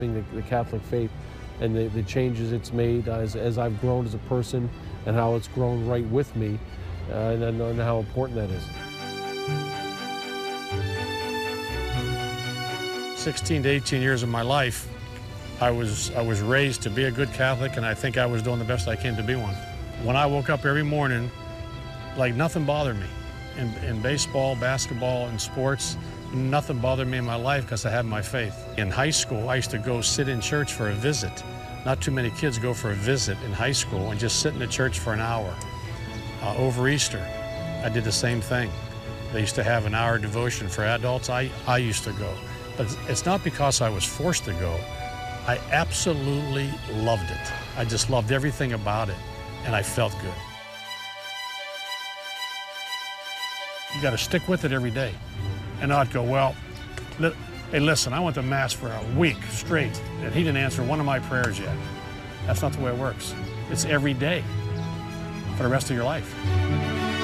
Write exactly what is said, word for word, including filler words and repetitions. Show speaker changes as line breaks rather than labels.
The, the Catholic faith and the, the changes it's made as, as I've grown as a person and how it's grown right with me uh, and, and how important that is.
sixteen to eighteen years of my life, I was, I was raised to be a good Catholic, and I think I was doing the best I can to be one. When I woke up every morning, like nothing bothered me. In, in baseball, basketball, and sports, nothing bothered me in my life because I had my faith. In high school, I used to go sit in church for a visit. Not too many kids go for a visit in high school and just sit in the church for an hour. Uh, over Easter, I did the same thing. They used to have an hour devotion for adults. I, I used to go. But it's not because I was forced to go. I absolutely loved it. I just loved everything about it, and I felt good. You got to stick with it every day and not go, well, li hey, listen, I went to Mass for a week straight, and he didn't answer one of my prayers yet. That's not the way it works. It's every day for the rest of your life.